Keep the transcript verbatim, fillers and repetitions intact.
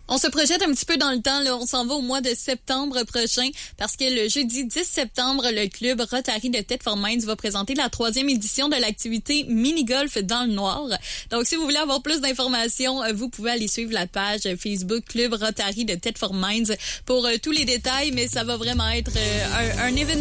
On se projette un petit peu dans le temps, là. On s'en va au mois de septembre prochain parce que le jeudi dix septembre, le club Rotary de Thetford Mines va présenter la troisième édition de l'activité mini-golf dans le noir. Donc, si vous voulez avoir plus d'informations, vous pouvez aller suivre la page Facebook Club Rotary de Thetford Mines pour euh, tous les détails, mais ça va vraiment être euh, un, un événement